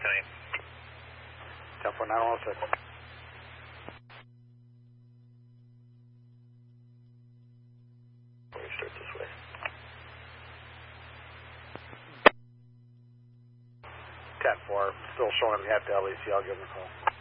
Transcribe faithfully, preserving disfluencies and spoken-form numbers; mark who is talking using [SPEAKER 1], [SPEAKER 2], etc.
[SPEAKER 1] ten.
[SPEAKER 2] ten four nine one six.
[SPEAKER 1] Let me start this way.
[SPEAKER 2] ten four, still showing at the L E C, I'll give him a call.